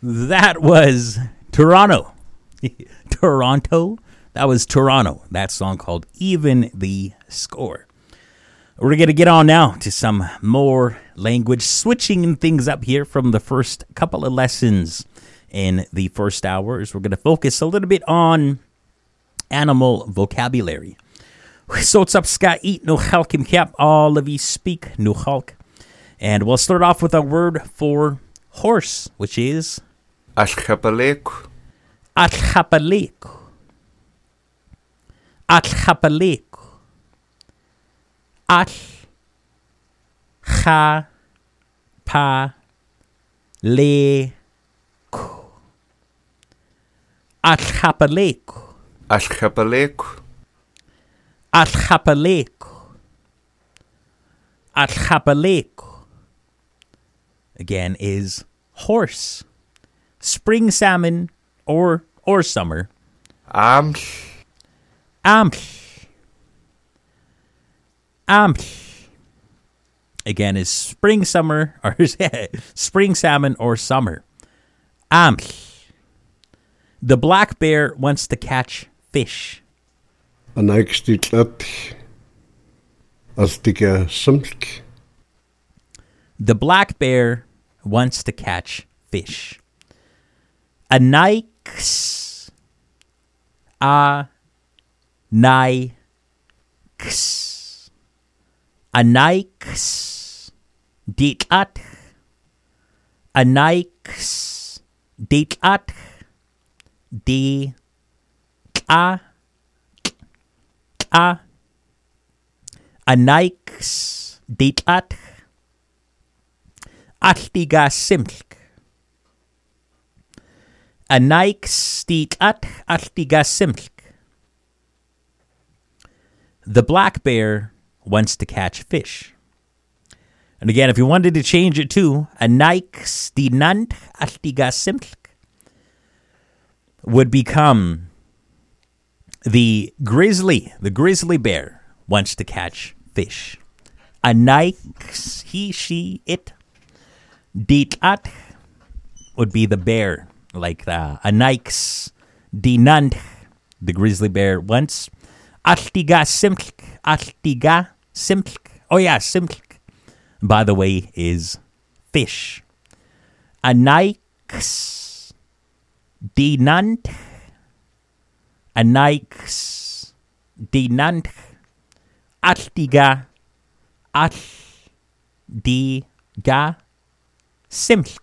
That was Toronto. Toronto? That was Toronto. That song called Even the Score. We're going to get on now to some more language, switching things up here from the first couple of lessons in the first hours. We're going to focus a little bit on animal vocabulary. So it's up, Scott, eat no halk and cap, all of you speak no halk. And we'll start off with a word for horse, which is Alchapaleco. Alchapaleco. Alchapaleco. Al cha pa le co. Alchapaleco. Alchapaleco. Alchapaleco. Alchapaleco. Again is horse. Spring salmon or summer. Aml. Aml. Aml. Again is spring summer or spring salmon or summer. Aml. The black bear wants to catch fish. The black bear wants to catch fish. Anix. Anix. Anix. Ditlat. Anix. Ditlat. D. A. A. Anix. Ditlat. Altiga simlk. Anix ditlat altiga simlk. The black bear wants to catch fish. And again, if you wanted to change it to Anix dinant altiga simlk, would become the grizzly bear wants to catch fish. Anix, he, she, it. Ditlat would be the bear, like Anix dinant, the grizzly bear wants. Altiga simlk, altiga simlk. Oh yeah, simlk, by the way, is fish. Anix dinant. Anix dinant. Altiga. Altiga simlk.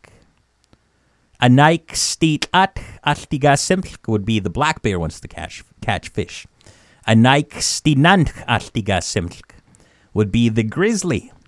Anix ditlat altiga simlk would be the black bear wants to catch fish. Anix dinant altiga simlk would be the grizzly